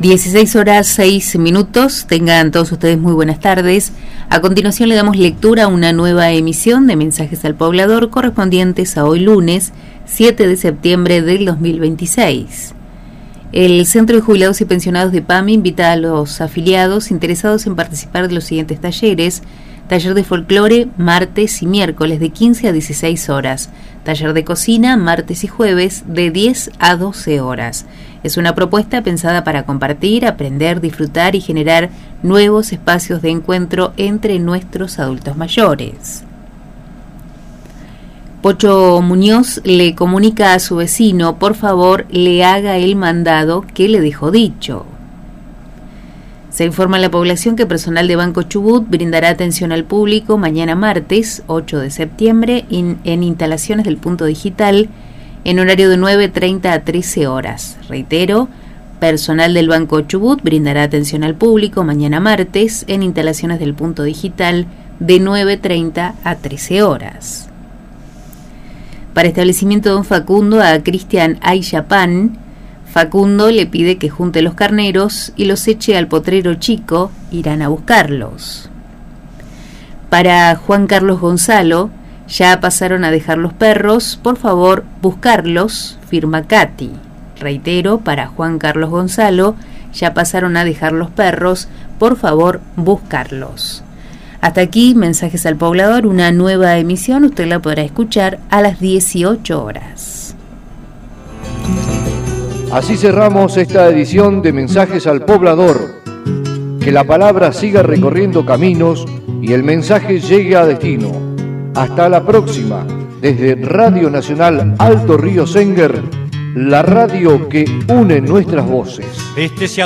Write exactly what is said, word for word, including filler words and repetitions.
dieciséis horas seis minutos, tengan todos ustedes muy buenas tardes. A continuación le damos lectura a una nueva emisión de Mensajes al Poblador correspondientes a hoy lunes siete de septiembre del dos mil veintiséis. El Centro de Jubilados y Pensionados de PAMI invita a los afiliados interesados en participar de los siguientes talleres: taller de folclore martes y miércoles de quince a dieciséis horas, taller de cocina martes y jueves de diez a doce horas. Es una propuesta pensada para compartir, aprender, disfrutar y generar nuevos espacios de encuentro entre nuestros adultos mayores. Pocho Muñoz le comunica a su vecino, por favor, le haga el mandado que le dejó dicho. Se informa a la población que personal de Banco Chubut brindará atención al público mañana martes ocho de septiembre en, en instalaciones del punto digital en horario de nueve treinta a trece horas. Reitero, personal del Banco Chubut brindará atención al público mañana martes en instalaciones del punto digital de nueve treinta a trece horas. Para establecimiento Don Facundo a Cristian Ayapán, Facundo le pide que junte los carneros y los eche al potrero chico, irán a buscarlos. Para Juan Carlos Gonzalo, ya pasaron a dejar los perros, por favor, buscarlos, firma Katy. Reitero, para Juan Carlos Gonzalo, ya pasaron a dejar los perros, por favor, buscarlos. Hasta aquí, Mensajes al Poblador, una nueva emisión, usted la podrá escuchar a las dieciocho horas. Así cerramos esta edición de Mensajes al Poblador. Que la palabra siga recorriendo caminos y el mensaje llegue a destino. Hasta la próxima, desde Radio Nacional Alto Río Senguer, la radio que une nuestras voces. Este se